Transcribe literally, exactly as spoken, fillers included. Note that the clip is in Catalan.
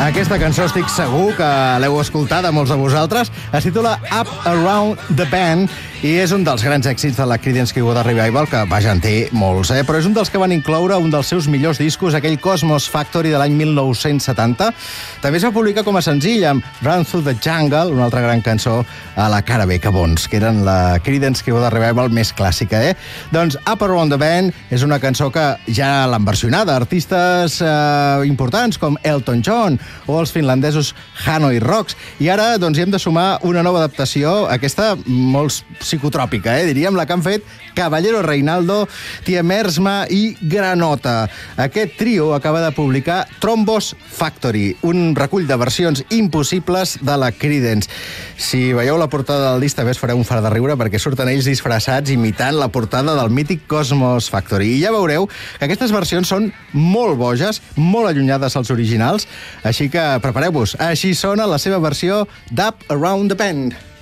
Aquesta cançó estic segur que l'heu escoltada molts de vosaltres. Es titula Up Around the Bend i és un dels grans èxits de la Creedence Clearwater Revival, que, vaja, en té molts, eh? Però és un dels que van incloure un dels seus millors discos, aquell Cosmos Factory de l'any mil nou-cents setanta. També es va publicar com a senzill amb Run Through the Jungle, una altra gran cançó a la cara B, que bons, que eren la Creedence Clearwater Revival més clàssica, eh? Doncs Up Around the Bend és una cançó que ja l'han versionada artistes eh, importants com Elton John o els finlandesos Hanoi Rocks. I ara doncs, hi hem de sumar una nova adaptació, aquesta molt psicotròpica, eh? diríem, la que han fet Caballero Reinaldo, Tia Mersma i Granota. Aquest trio acaba de publicar Trombos Factory, un recull de versions impossibles de la Creedence. Si veieu la portada del disc també us fareu un far de riure, perquè surten ells disfressats imitant la portada del mític Cosmos Factory. I ja veureu que aquestes versions són molt boges, molt allunyades als originals, així que prepareu-vos. Així sona la seva versió d'Up Around the Bend.